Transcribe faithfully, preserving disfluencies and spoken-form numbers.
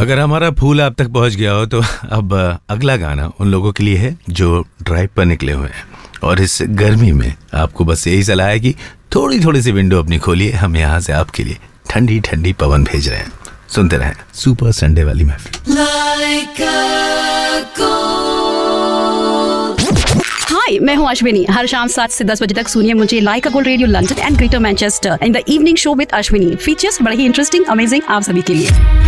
अगर हमारा फूल आप तक पहुंच गया हो तो अब अगला गाना उन लोगों के लिए है जो ड्राइव पर निकले हुए हैं और इस गर्मी में आपको बस यही सलाह है कि थोड़ी थोड़ी सी विंडो अपनी खोलिए। हम यहाँ से आपके लिए ठंडी ठंडी पवन भेज रहे हैं। सुनते रहें सुपर संडे वाली महफिल। हाय, मैं हूँ अश्विनी। हर शाम सात से दस बजे तक सुनिए मुझे like a gold radio London and greater Manchester in the evening show with Ashwini. Features बड़े ही इंटरेस्टिंग, अमेजिंग आप सभी के लिए।